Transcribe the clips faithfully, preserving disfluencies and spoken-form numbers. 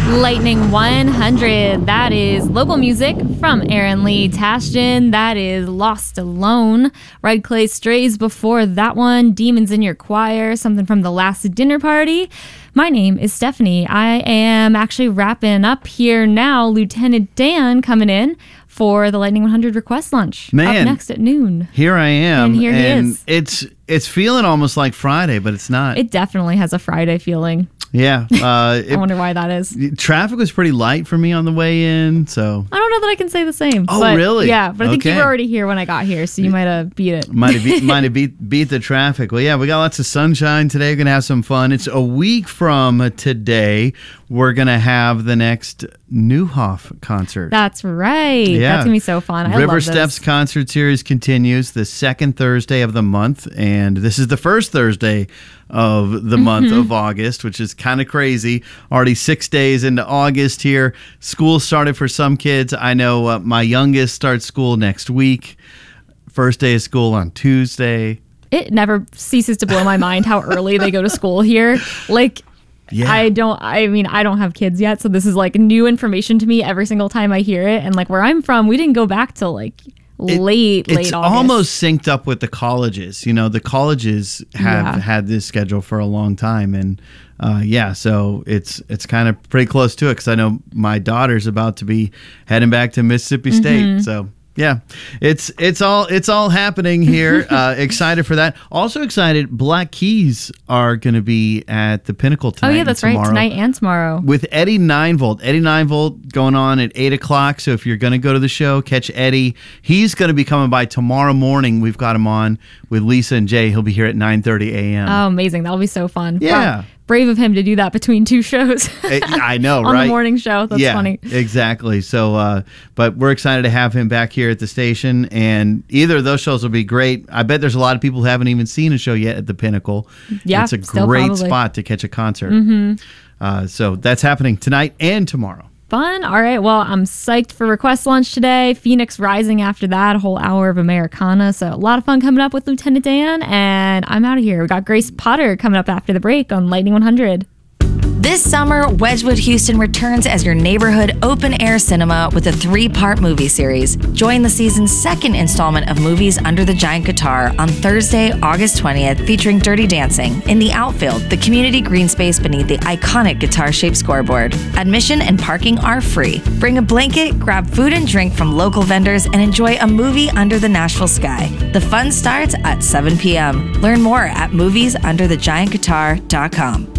Lightning one hundred. That is local music from Aaron Lee Tashin. That is Lost Alone. Red Clay Strays before that one. Demons in Your Choir. Something from The Last Dinner Party. My name is Stephanie. I am actually wrapping up here now. Lieutenant Dan coming in for the Lightning one hundred request lunch. Man, up next at noon. Here I am. And here he and is. It's, it's feeling almost like Friday, but it's not. It definitely has a Friday feeling. Yeah. Uh, it, I wonder why that is. Traffic was pretty light for me on the way in, so. I don't know that I can say the same. Oh, but, really? Yeah, but I think Okay. you were already here when I got here, so you might have beat it. Might have beat, might have beat, beat the traffic. Well, yeah, we got lots of sunshine today. We're going to have some fun. It's a week from today. We're going to have the next Newhoff concert. That's right. Yeah. That's going to be so fun. I River love this. Steps concert series continues the second Thursday of the month, and this is the first Thursday of the month Mm-hmm. of August, which is kind of crazy. Already six days into August here. School started for some kids. I know uh, my youngest starts school next week. First day of school on Tuesday. It never ceases to blow my mind how early they go to school here. Like, Yeah. I don't, I mean, I don't have kids yet, so this is like new information to me every single time I hear it. And like where I'm from, we didn't go back till like It- late, late It's August. almost synced up with the colleges. You know, the colleges have Yeah. had this schedule for a long time, and uh, yeah, so it's it's kind of pretty close to it because I know my daughter's about to be heading back to Mississippi State. Mm-hmm. So yeah, it's it's all it's all happening here. uh, excited for that. Also excited. Black Keys are going to be at the Pinnacle tonight. Oh yeah, and that's tomorrow. right. Tonight and tomorrow. With Eddie Nine Volt. Eddie Nine Volt going on at eight o'clock. So if you're going to go to the show, catch Eddie. He's going to be coming by tomorrow morning. We've got him on with Lisa and Jay. He'll be here at nine thirty a.m. Oh, amazing. That'll be so fun. Yeah. Wow. Brave of him to do that between two shows. I I know, On right? the morning show. That's yeah, funny. Exactly. So, uh, but we're excited to have him back here at the station, and either of those shows will be great. I bet there's a lot of people who haven't even seen a show yet at the Pinnacle. Yeah, It's a still great probably. spot to catch a concert. Mm-hmm. Uh, so that's happening tonight and tomorrow. Fun. All right. Well, I'm psyched for request lunch today. Phoenix Rising after that, a whole hour of Americana. So a lot of fun coming up with Lieutenant Dan, and I'm out of here. We got Grace Potter coming up after the break on Lightning one hundred. This summer, Wedgwood Houston returns as your neighborhood open-air cinema with a three-part movie series. Join the season's second installment of Movies Under the Giant Guitar on Thursday, August twentieth, featuring Dirty Dancing in the outfield, the community green space beneath the iconic guitar-shaped scoreboard. Admission and parking are free. Bring a blanket, grab food and drink from local vendors, and enjoy a movie under the Nashville sky. The fun starts at seven p.m. Learn more at movies under the giant guitar dot com.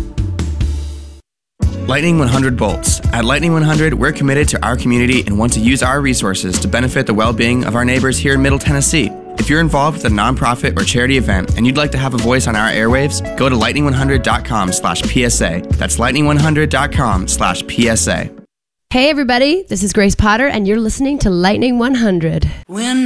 Lightning one hundred Bolts. At Lightning one hundred, we're committed to our community and want to use our resources to benefit the well-being of our neighbors here in Middle Tennessee. If you're involved with a nonprofit or charity event and you'd like to have a voice on our airwaves, go to lightning one hundred dot com slash P S A. That's lightning one hundred dot com slash P S A. Hey everybody, this is Grace Potter and you're listening to Lightning one hundred. When